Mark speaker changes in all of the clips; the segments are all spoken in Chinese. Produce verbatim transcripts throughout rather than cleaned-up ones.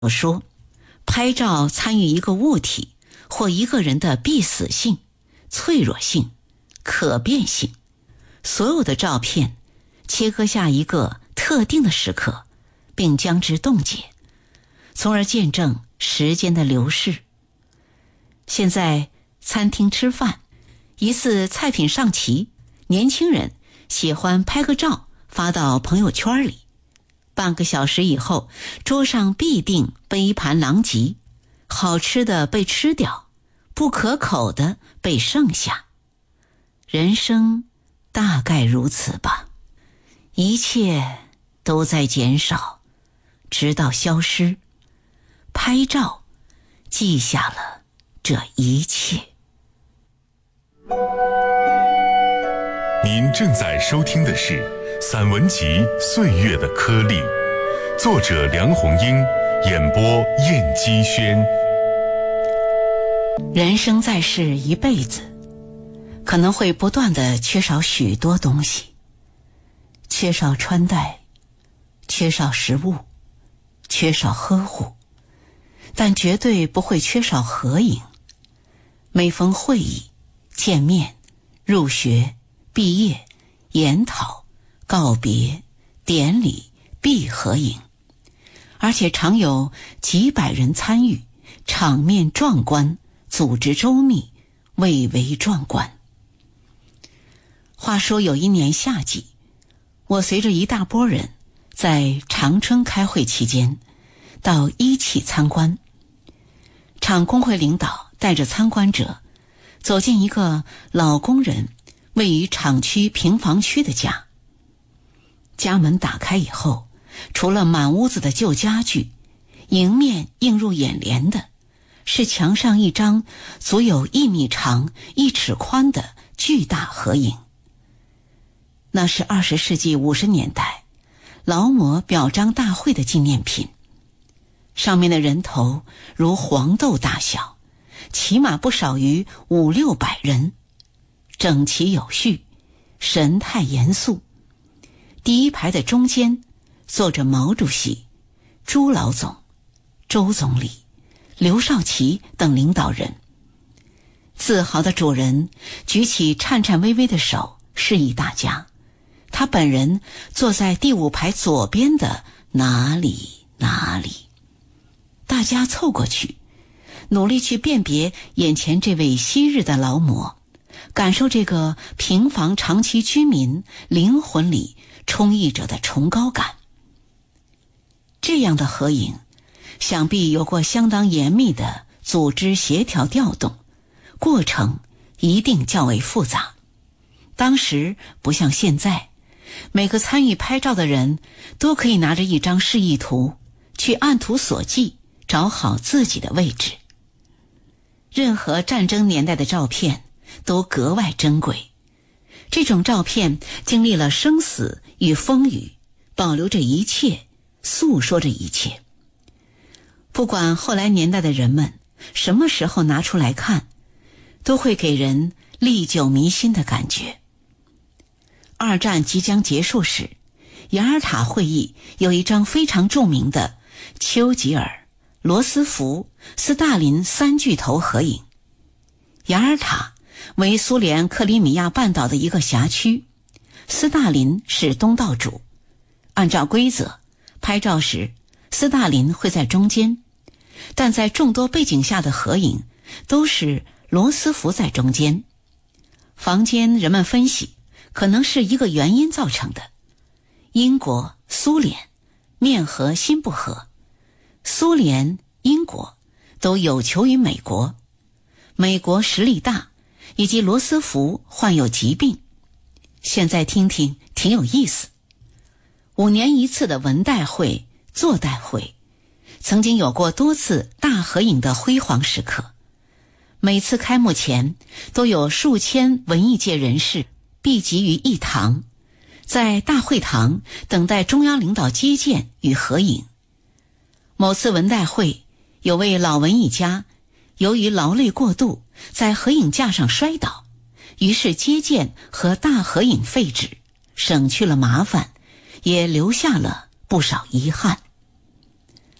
Speaker 1: 说，拍照参与一个物体或一个人的必死性、脆弱性、可变性，所有的照片切割下一个特定的时刻，并将之冻结，从而见证时间的流逝。现在餐厅吃饭，疑似菜品上齐，年轻人喜欢拍个照发到朋友圈里，半个小时以后，桌上必定杯盘狼藉，好吃的被吃掉，不可口的被剩下。人生大概如此吧，一切都在减少，直到消失。拍照记下了这一切。
Speaker 2: 您正在收听的是散文集《岁月的颗粒》，作者梁红英，演播燕姬轩。
Speaker 1: 人生在世一辈子，可能会不断地缺少许多东西，缺少穿戴，缺少食物，缺少呵护，但绝对不会缺少合影。每逢会议、见面、入学、毕业、研讨、告别、典礼必合影，而且常有几百人参与，场面壮观，组织周密，蔚为壮观。话说有一年夏季，我随着一大波人在长春开会期间到一汽参观，厂工会领导带着参观者走进一个老工人位于厂区平房区的家。家门打开以后，除了满屋子的旧家具，迎面映入眼帘的是墙上一张足有一米长、一尺宽的巨大合影。那是二十世纪五十年代劳模表彰大会的纪念品，上面的人头如黄豆大小，起码不少于五六百人，整齐有序，神态严肃。第一排的中间坐着毛主席、朱老总、周总理、刘少奇等领导人。自豪的主人举起颤颤巍巍的手示意大家，他本人坐在第五排左边的哪里哪里。大家凑过去，努力去辨别眼前这位昔日的劳模，感受这个平房长期居民灵魂里充溢着的崇高感。这样的合影想必有过相当严密的组织协调调动，过程一定较为复杂。当时不像现在，每个参与拍照的人都可以拿着一张示意图，去按图索骥找好自己的位置。任何战争年代的照片都格外珍贵，这种照片经历了生死与风雨，保留着一切，诉说着一切。不管后来年代的人们什么时候拿出来看，都会给人历久弥新的感觉。二战即将结束时，雅尔塔会议有一张非常著名的丘吉尔、罗斯福、斯大林三巨头合影。雅尔塔为苏联克里米亚半岛的一个辖区，斯大林是东道主。按照规则，拍照时斯大林会在中间，但在众多背景下的合影都是罗斯福在中间。坊间人们分析，可能是一个原因造成的。英国、苏联面和心不和，苏联、英国都有求于美国，美国实力大，以及罗斯福患有疾病。现在听听挺有意思。五年一次的文代会、作代会，曾经有过多次大合影的辉煌时刻。每次开幕前都有数千文艺界人士聚集于一堂，在大会堂等待中央领导接见与合影。某次文代会，有位老文艺家由于劳累过度，在合影架上摔倒，于是接见和大合影废止，省去了麻烦，也留下了不少遗憾。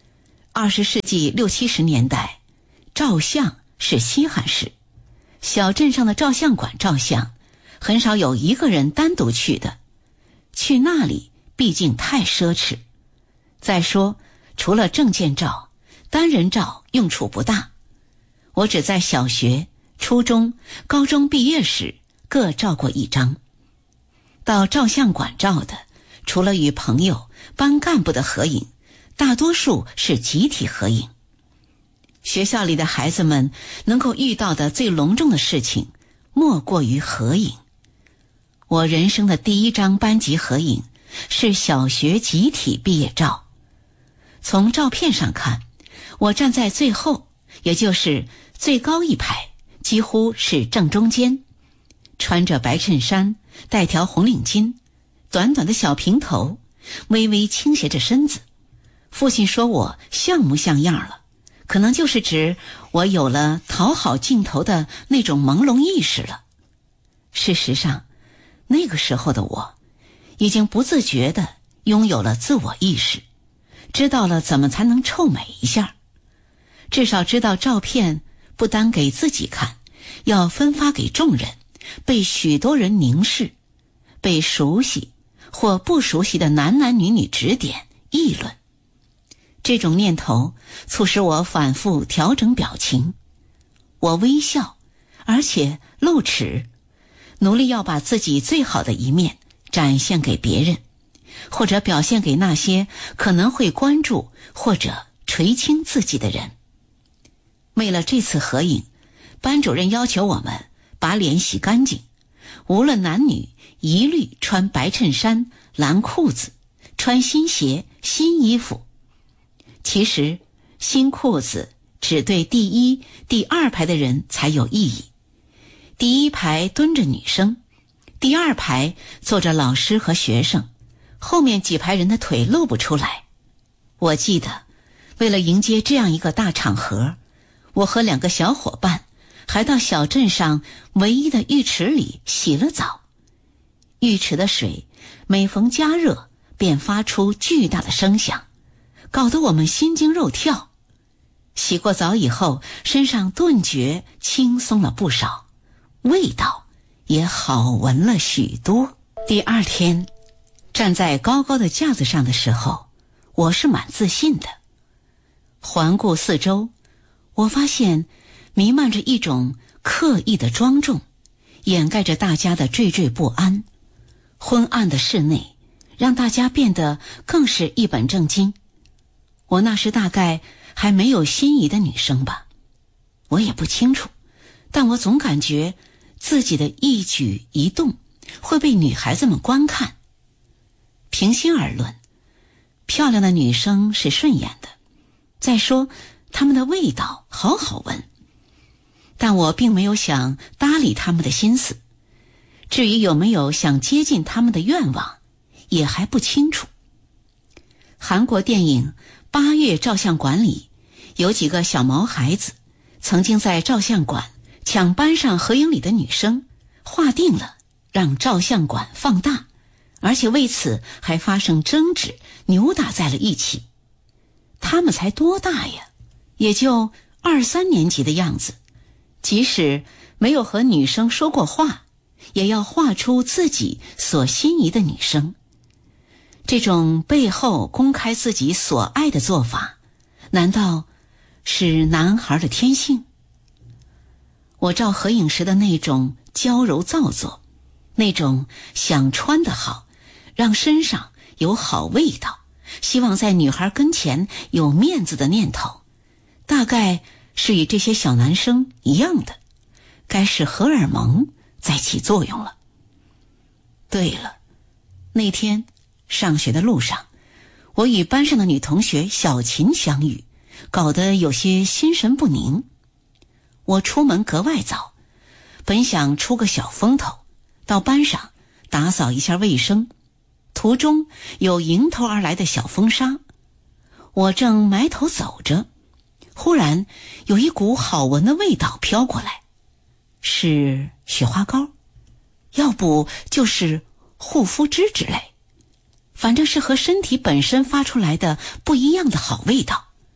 Speaker 1: 二十世纪六七十年代，照相是稀罕事，小镇上的照相馆照相，很少有一个人单独去的，去那里毕竟太奢侈。再说，除了证件照，单人照用处不大。我只在小学、初中、高中毕业时各照过一张。到照相馆照的，除了与朋友、班干部的合影，大多数是集体合影。学校里的孩子们能够遇到的最隆重的事情，莫过于合影。我人生的第一张班级合影是小学集体毕业照。从照片上看，我站在最后，也就是最高一排，几乎是正中间，穿着白衬衫，带条红领巾，短短的小平头，微微倾斜着身子。父亲说我像模像样了，可能就是指我有了讨好镜头的那种朦胧意识了。事实上，那个时候的我已经不自觉地拥有了自我意识，知道了怎么才能臭美一下，至少知道照片不单给自己看，要分发给众人，被许多人凝视，被熟悉或不熟悉的男男女女指点议论。这种念头促使我反复调整表情。我微笑，而且露齿，努力要把自己最好的一面展现给别人，或者表现给那些可能会关注或者垂青自己的人。为了这次合影，班主任要求我们把脸洗干净，无论男女一律穿白衬衫、蓝裤子，穿新鞋、新衣服。其实新裤子只对第一、第二排的人才有意义。第一排蹲着女生，第二排坐着老师和学生，后面几排人的腿露不出来。我记得，为了迎接这样一个大场合，我和两个小伙伴还到小镇上唯一的浴池里洗了澡。浴池的水每逢加热便发出巨大的声响，搞得我们心惊肉跳。洗过澡以后，身上顿觉轻松了不少，味道也好闻了许多。第二天，站在高高的架子上的时候，我是蛮自信的。环顾四周，我发现弥漫着一种刻意的庄重，掩盖着大家的惴惴不安。昏暗的室内让大家变得更是一本正经。我那时大概还没有心仪的女生吧，我也不清楚，但我总感觉自己的一举一动会被女孩子们观看。平心而论，漂亮的女生是顺眼的，再说她们的味道好好闻，但我并没有想搭理她们的心思。至于有没有想接近她们的愿望，也还不清楚。韩国电影八月照相馆里有几个小毛孩子曾经在照相馆抢班上合影里的女生，划定了让照相馆放大，而且为此还发生争执，扭打在了一起。他们才多大呀，也就二三年级的样子，即使没有和女生说过话，也要画出自己所心仪的女生。这种背后公开自己所爱的做法，难道是男孩的天性？我照合影时的那种娇柔造作，那种想穿得好，让身上有好味道，希望在女孩跟前有面子的念头，大概是与这些小男生一样的，该是荷尔蒙在起作用了。对了，那天上学的路上，我与班上的女同学小琴相遇，搞得有些心神不宁。我出门格外早，本想出个小风头，到班上打扫一下卫生，途中有迎头而来的小风沙。我正埋头走着，忽然有一股好闻的味道飘过来，是雪花膏，要不就是护肤脂之类，反正是和身体本身发出来的不一样的好味道。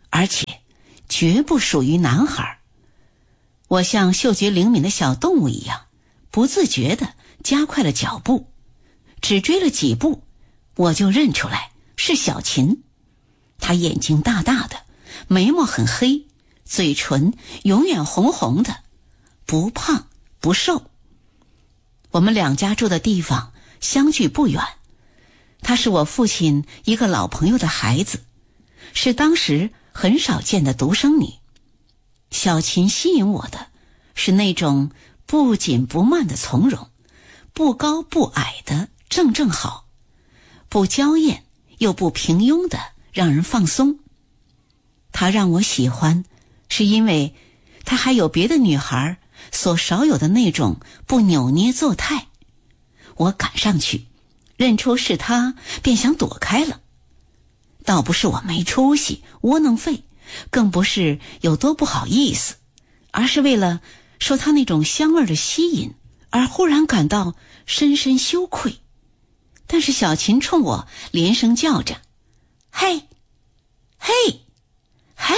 Speaker 1: 而且绝不属于男孩。我像嗅觉灵敏的小动物一样，不自觉地加快了脚步，只追了几步，我就认出来是小琴。她眼睛大大的，眉毛很黑，嘴唇永远红红的，不胖不瘦。我们两家住的地方相距不远，她是我父亲一个老朋友的孩子，是当时很少见的独生女。小琴吸引我的是那种不紧不慢的从容，不高不矮的正正好，不娇艳又不平庸的让人放松。她让我喜欢，是因为她还有别的女孩所少有的那种不扭捏作态。我赶上去认出是她，便想躲开了。倒不是我没出息窝囊废，更不是有多不好意思，而是为了受她那种香味的吸引而忽然感到深深羞愧。但是小琴冲我连声叫着：嘿嘿嘿！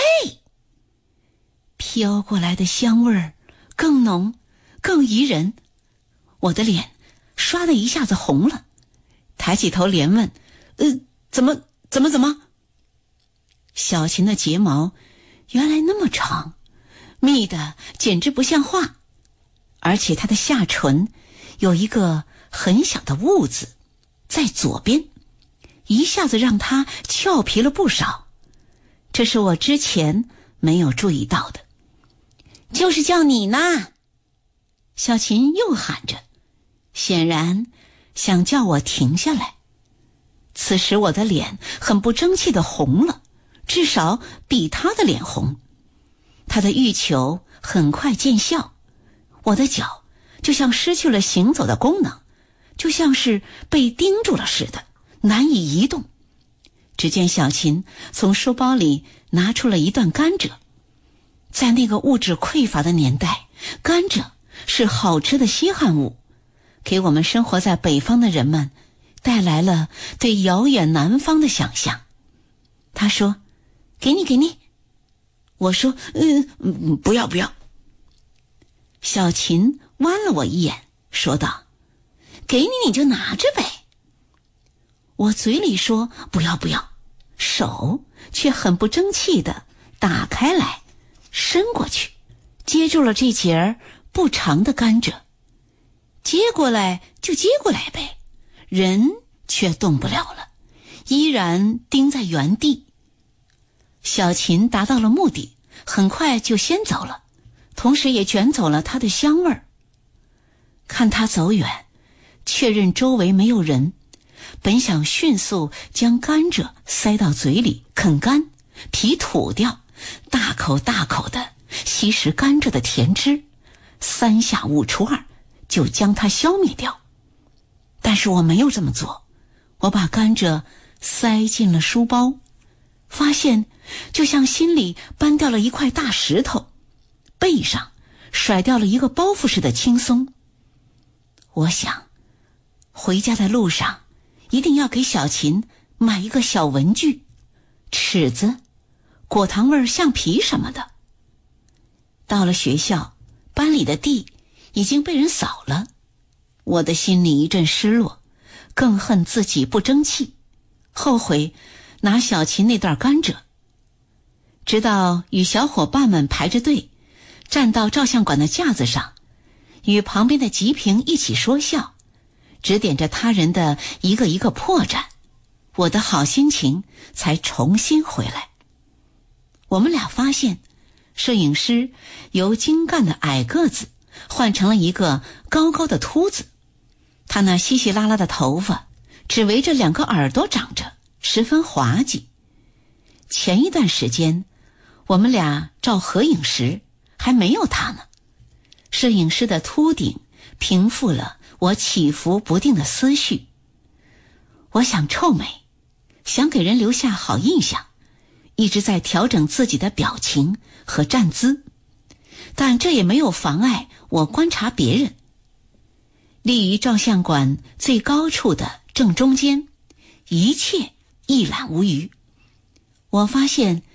Speaker 1: 飘过来的香味儿更浓更宜人，我的脸唰的一下子红了，抬起头连问：呃，怎么怎么怎么？小琴的睫毛原来那么长，密的简直不像话，而且她的下唇有一个很小的痦子在左边，一下子让她俏皮了不少，这是我之前没有注意到的。就是叫你呢！小琴又喊着，显然想叫我停下来。此时我的脸很不争气地红了，至少比她的脸红。她的欲求很快见效，我的脚就像失去了行走的功能，就像是被钉住了似的，难以移动。只见小琴从书包里拿出了一段甘蔗。在那个物质匮乏的年代，甘蔗是好吃的稀罕物，给我们生活在北方的人们带来了对遥远南方的想象。他说：给你给你。我说：嗯，不要不要。小琴剜了我一眼，说道：给你你就拿着呗。我嘴里说不要不要，手却很不争气地打开来，伸过去接住了这节儿不长的甘蔗。接过来就接过来呗，人却动不了了，依然盯在原地。小琴达到了目的，很快就先走了，同时也卷走了她的香味儿。看她走远，确认周围没有人，本想迅速将甘蔗塞到嘴里啃干，皮吐掉，大口大口地吸食甘蔗的甜汁，三下五除二就将它消灭掉。但是我没有这么做，我把甘蔗塞进了书包，发现就像心里搬掉了一块大石头，背上甩掉了一个包袱似的轻松。我想回家的路上一定要给小琴买一个小文具，尺子、果糖味橡皮什么的。到了学校，班里的地已经被人扫了，我的心里一阵失落，更恨自己不争气，后悔拿小琴那段甘蔗。直到与小伙伴们排着队站到照相馆的架子上，与旁边的吉平一起说笑，指点着他人的一个一个破绽，我的好心情才重新回来。我们俩发现摄影师由精干的矮个子换成了一个高高的秃子，他那稀稀拉拉的头发只围着两个耳朵长着，十分滑稽。前一段时间我们俩照合影时还没有他呢。摄影师的秃顶平复了我起伏不定的思绪。我想臭美，想给人留下好印象，一直在调整自己的表情和站姿，但这也没有妨碍我观察别人。立于照相馆最高处的正中间，一切一览无余。我发现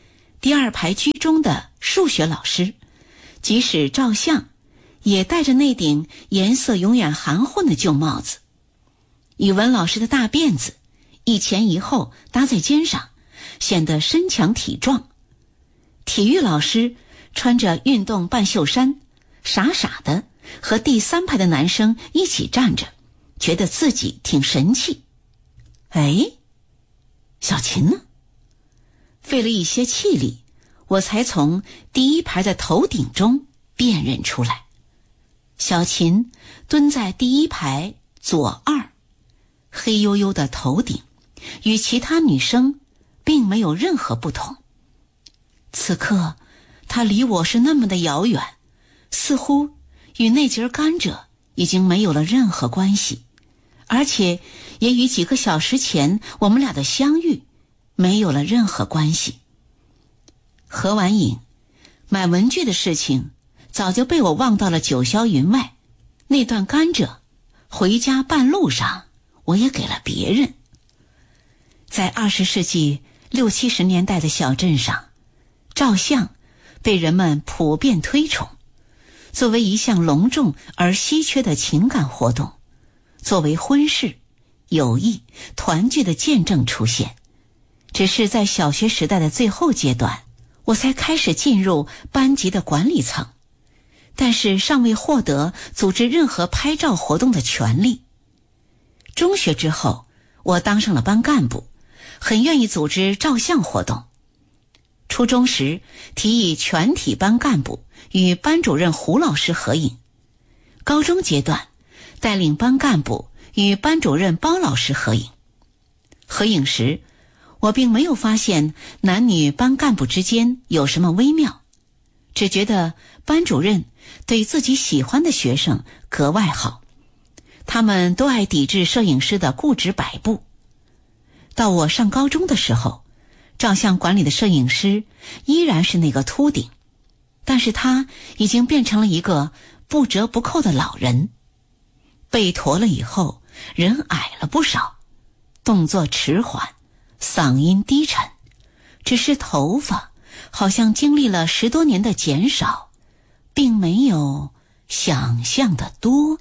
Speaker 1: 第二排居中的数学老师，即使照相也戴着那顶颜色永远含混的旧帽子。语文老师的大辫子一前一后搭在肩上，显得身强体壮。体育老师穿着运动半袖衫，傻傻的和第三排的男生一起站着，觉得自己挺神气。哎，小琴呢？费了一些气力，我才从第一排的头顶中辨认出来。小琴蹲在第一排左二，黑黝黝的头顶与其他女生并没有任何不同。此刻她离我是那么的遥远，似乎与那节甘蔗已经没有了任何关系，而且也与几个小时前我们俩的相遇没有了任何关系。合完影，买文具的事情早就被我忘到了九霄云外。那段甘蔗，回家半路上我也给了别人。在二十世纪六七十年代的小镇上，照相被人们普遍推崇，作为一项隆重而稀缺的情感活动，作为婚事、友谊、团聚的见证出现。只是在小学时代的最后阶段，我才开始进入班级的管理层，但是尚未获得组织任何拍照活动的权利。中学之后，我当上了班干部，很愿意组织照相活动。初中时，提议全体班干部与班主任胡老师合影。高中阶段，带领班干部与班主任包老师合影。合影时，我并没有发现男女班干部之间有什么微妙，只觉得班主任对自己喜欢的学生格外好，他们都爱抵制摄影师的固执摆布。到我上高中的时候，照相馆里的摄影师依然是那个秃顶，但是他已经变成了一个不折不扣的老人。背驼了以后，人矮了不少，动作迟缓，嗓音低沉，只是头发好像经历了十多年的减少，并没有想象的多。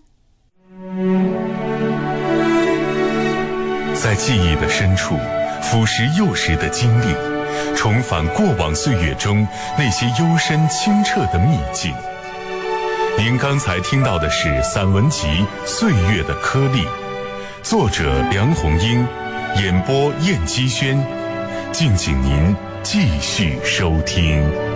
Speaker 2: 在记忆的深处腐蚀幼时的经历，重返过往岁月中那些幽深清澈的秘境。您刚才听到的是散文集《岁月的颗粒》，作者梁鸿英，演播燕姬轩。敬请您继续收听。